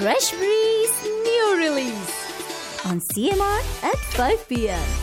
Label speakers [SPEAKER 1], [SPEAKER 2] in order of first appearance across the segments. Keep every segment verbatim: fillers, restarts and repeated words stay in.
[SPEAKER 1] Fresh Breeze new release on C M R at five p.m.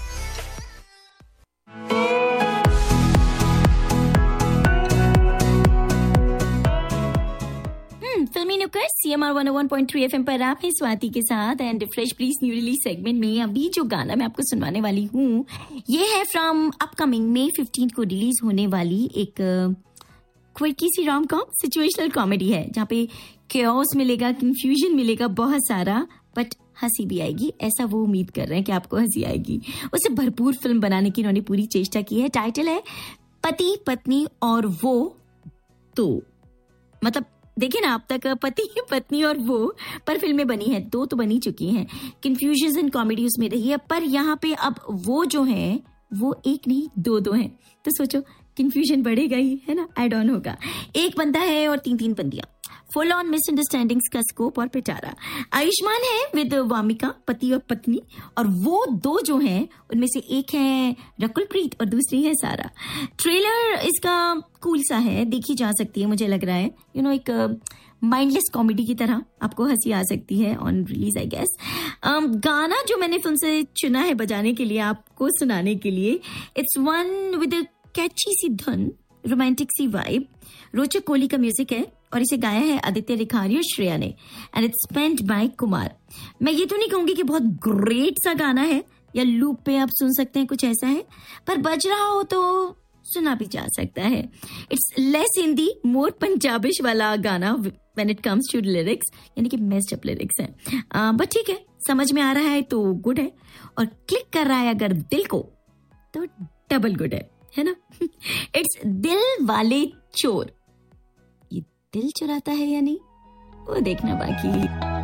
[SPEAKER 2] फिल्मी नुक्कड़ CMR one ओ one point three FM पर आप हैं स्वाति के साथ and fresh please new release segment में अभी जो गाना मैं आपको सुनवाने वाली हूँ ये है फ्रॉम अपकमिंग मई फिफ्टीन को रिलीज होने वाली एक क्विकी सी रोम कॉम सिचुएशनल कॉमेडी है जहाँ पे केओस मिलेगा, कंफ्यूजन मिलेगा बहुत सारा, बट हंसी भी आएगी। ऐसा वो उम्मीद कर रहे हैं कि आपको हंसी आएगी। उससे भरपूर फिल्म बनाने की इन्होंने पूरी चेष्टा की है। टाइटल है पति पत्नी और वो तो, मतलब देखिए ना, अब तक पति पत्नी और वो पर फिल्में बनी है, दो तो बनी चुकी हैं। कंफ्यूजन एंड कॉमेडी उसमें रही है, पर यहाँ पे अब वो जो है वो एक नहीं दो दो हैं, तो सोचो कंफ्यूजन बढ़ेगा ही, है ना, एड ऑन होगा। एक बंदा है और तीन तीन बंदियां, फुल ऑन मिसअंडरस्टैंडिंग्स का स्कोप और पिटारा। आयुष्मान है विद वामिका, पति और पत्नी, और वो दो जो हैं उनमें से एक है रकुलप्रीत और दूसरी है सारा। ट्रेलर इसका कूल सा है, देखी जा सकती है, मुझे लग रहा है यू नो एक माइंडलेस कॉमेडी की तरह आपको हंसी आ सकती है ऑन रिलीज आई गेस। गाना जो मैंने फिल्म से चुना है बजाने के लिए, आपको सुनाने के लिए, इट्स वन विद अ कैची सी धुन, रोमांटिक सी वाइब, रोचक कोहली का म्यूजिक है और इसे गाया है आदित्य रिखारी और श्रेया ने, and it's spent bye Kumar. मैं ये तो नहीं कहूंगी कि बहुत ग्रेट सा गाना है या लूप पे आप सुन सकते हैं, कुछ ऐसा है, पर बज रहा हो तो सुना भी जा सकता है। इट्स लेस हिंदी, मोर पंजाबिश वाला गाना when it comes to lyrics, यानी कि मेस्ड अप लिरिक्स है, बट ठीक है, समझ में आ रहा है तो गुड है, और क्लिक कर रहा है अगर दिल को तो डबल गुड है, है ना। इट्स दिल वाले चोर। ये दिल चुराता है या नहीं वो देखना बाकी।